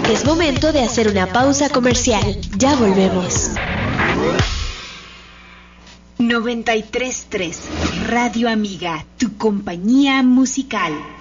Es momento de hacer una pausa comercial. Ya volvemos. 93.3 Radio Amiga, tu compañía musical.